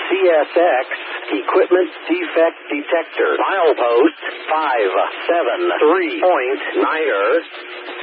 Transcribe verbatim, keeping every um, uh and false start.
C S X Equipment Defect Detector. Milepost five seven three point niner.